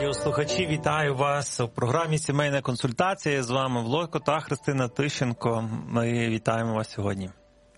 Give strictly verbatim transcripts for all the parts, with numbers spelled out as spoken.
радіослухачі, вітаю вас у програмі «Сімейна консультація». З вами Влодко та Христина Тищенко. Ми вітаємо вас сьогодні.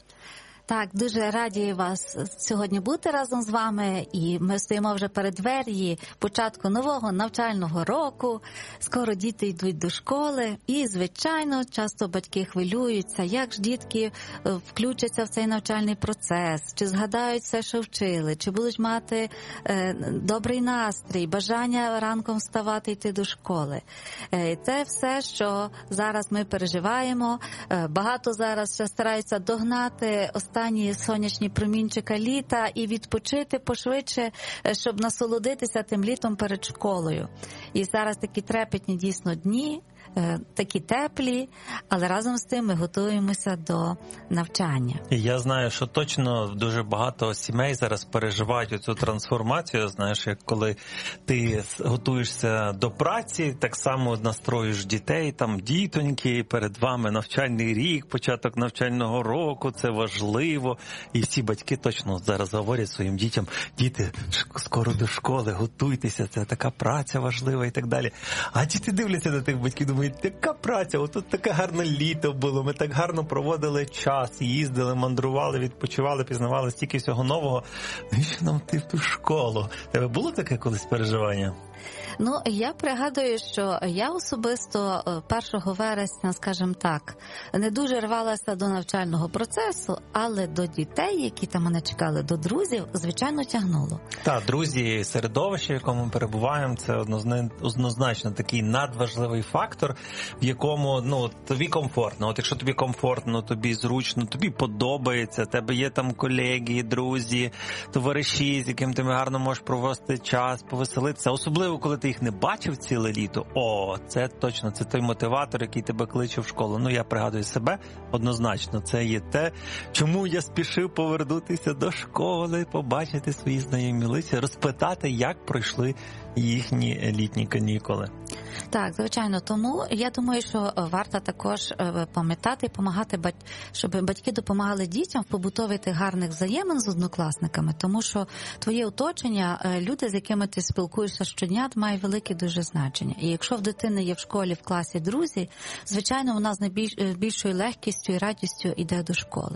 Так, дуже раді вас сьогодні бути разом з вами, і ми стоїмо вже перед двері початку нового навчального року. Скоро діти йдуть до школи, і, звичайно, часто батьки хвилюються, як ж дітки включаться в цей навчальний процес, чи згадають все, що вчили, чи будуть мати е, добрий настрій, бажання ранком вставати, йти до школи. Е, це все, що зараз ми переживаємо. Е, багато зараз ще стараються догнати останні сонячні промінчика літа і відпочити пошвидше, щоб насолодитися тим літом перед школою. І зараз такі трепетні дійсно дні, такі теплі, але разом з тим ми готуємося до навчання. Я знаю, що точно дуже багато сімей зараз переживають цю трансформацію. Знаєш, як коли ти готуєшся до праці, так само настроюєш дітей, там дітоньки, перед вами навчальний рік, початок навчального року, це важливо. І всі батьки точно зараз говорять своїм дітям: діти, скоро до школи, готуйтеся, це така праця важлива і так далі. А діти дивляться на тих батьків, думають: яка праця, отут таке гарне літо було, ми так гарно проводили час, їздили, мандрували, відпочивали, пізнавали стільки всього нового. Навіщо нам йти в ту школу? Тебе було таке колись переживання? Ну, я пригадую, що я особисто першого вересня, скажімо так, не дуже рвалася до навчального процесу, але до дітей, які там мене чекали, до друзів, звичайно, тягнуло. Так, друзі, середовище, в якому ми перебуваємо, це однозначно такий надважливий фактор, в якому, ну, тобі комфортно. От якщо тобі комфортно, тобі зручно, тобі подобається, тебе є там колеги, друзі, товариші, з яким ти гарно можеш провести час, повеселитися, особливо коли ти їх не бачив ціле літо. О, це точно, це той мотиватор, який тебе кличе в школу. Ну, я пригадую себе, однозначно, це є те, чому я спішив повернутися до школи, побачити свої знайомі лиця, розпитати, як пройшли їхні літні канікули. Так, звичайно, тому я думаю, що варто також пам'ятати і допомагати, щоб батьки допомагали дітям в побутові тих гарних взаємин з однокласниками, тому що твоє оточення, люди, з якими ти спілкуєшся щодня, має велике дуже значення. І якщо в дитини є в школі, в класі друзі, звичайно, вона з найбільшою легкістю і радістю йде до школи.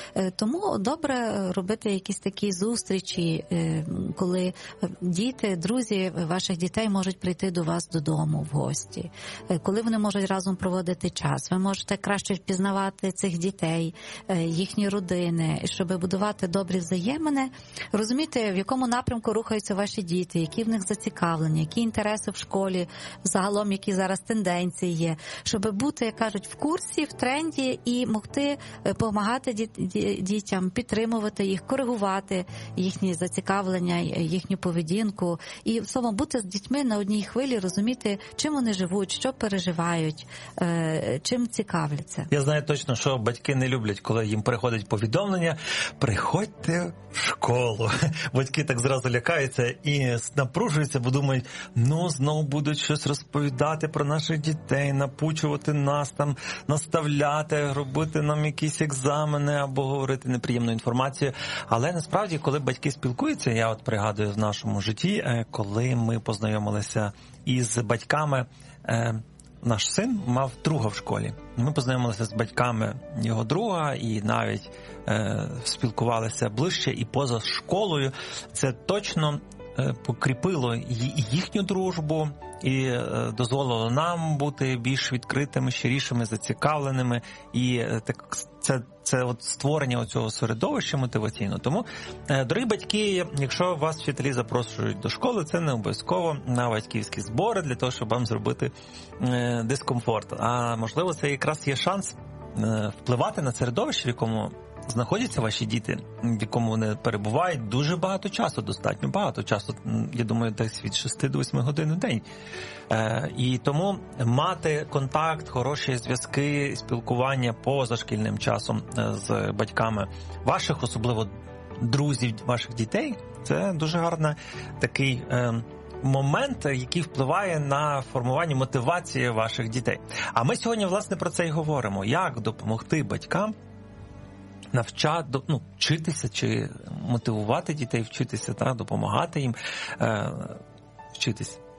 Тому добре робити якісь такі зустрічі, коли діти, друзі ваших дітей можуть прийти до вас додому в гості, коли вони можуть разом проводити час. Ви можете краще впізнавати цих дітей, їхні родини, щоб будувати добрі взаємини, розуміти, в якому напрямку рухаються ваші діти, які в них зацікавлені, які інтереси в школі, загалом, які зараз тенденції є, щоб бути, як кажуть, в курсі, в тренді і могти допомагати дітям, підтримувати їх, коригувати їхні зацікавлення, їхню поведінку і, в словом, бути з дітьми на одній хвилі, розуміти, чим вони живуть, що переживають, чим цікавляться. Я знаю точно, що батьки не люблять, коли їм приходить повідомлення: приходьте в школу. Батьки так зразу лякаються і напружуються, бо думають: ну, знову будуть щось розповідати про наших дітей, напучувати нас, там, наставляти, робити нам якісь екзамени або говорити неприємну інформацію. Але насправді, коли батьки спілкуються, я от пригадую в нашому житті, коли ми познайомилися із батьками, наш син мав друга в школі. Ми познайомилися з батьками його друга і навіть е, спілкувалися ближче і поза школою. Це точно е, покріпило їхню дружбу і е, дозволило нам бути більш відкритими, щирішими, зацікавленими. І е, так це Це от створення цього середовища мотиваційно. Тому, дорогі батьки, якщо вас вчителі запрошують до школи, це не обов'язково на батьківські збори для того, щоб вам зробити е, дискомфорт. А можливо, це якраз є шанс е, впливати на середовище, в якому знаходяться ваші діти, в якому вони перебувають дуже багато часу, достатньо багато часу, я думаю, десь від шести до восьми годин в день. Е, і тому мати контакт, хороші зв'язки, спілкування поза шкільним часом з батьками ваших, особливо друзів ваших дітей, це дуже гарний такий е, момент, який впливає на формування мотивації ваших дітей. А ми сьогодні, власне, про це і говоримо. Як допомогти батькам навчати, ну, вчитися чи мотивувати дітей вчитися, та, допомагати їм е, вчитись.